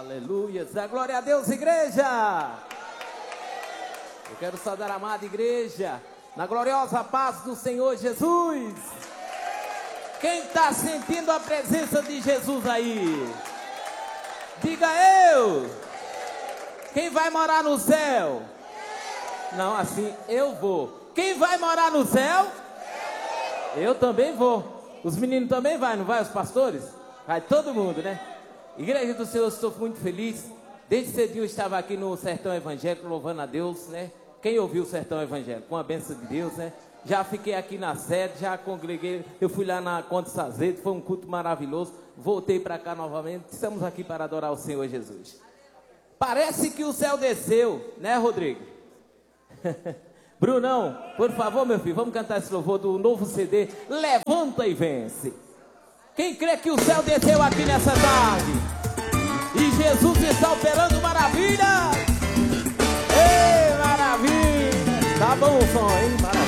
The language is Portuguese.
Aleluia. Dá glória a Deus, igreja. Eu quero saudar a amada igreja na gloriosa paz do Senhor Jesus. Quem está sentindo a presença de Jesus aí? Diga eu. Quem vai morar no céu? Não, assim, eu vou. Quem vai morar no céu? Eu também vou. Os meninos também vai, não vai? Os pastores? Vai todo mundo, né? Igreja do Senhor, estou muito feliz. Desde cedinho eu estava aqui no Sertão Evangélico, louvando a Deus, né? Quem ouviu o Sertão Evangélico? Com a bênção de Deus, né? Já fiquei aqui na sede, já congreguei. Eu fui lá na Conde Sazedo, foi um culto maravilhoso. Voltei para cá novamente. Estamos aqui para adorar o Senhor Jesus. Parece que o céu desceu, né, Rodrigo? Brunão, por favor, meu filho, vamos cantar esse louvor do novo CD, Levanta e Vence. Quem crê que o céu desceu aqui nessa tarde? E Jesus está operando maravilha? Ei, maravilha! Tá bom o som, hein?